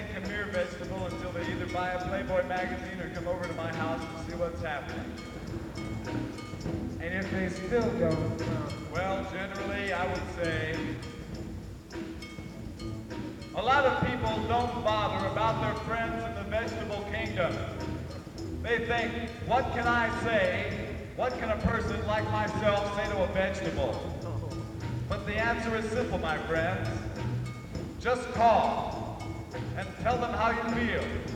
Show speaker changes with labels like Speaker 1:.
Speaker 1: come here, vegetable, until they either buy a Playboy magazine or come over to my house to see what's happening.
Speaker 2: And if they still don't,
Speaker 1: Well, generally, I would say a lot of people don't bother about their friends in the vegetable kingdom. They think, what can I say? What can a person like myself say to a vegetable? But the answer is simple, my friends. Just call and tell them how you feel.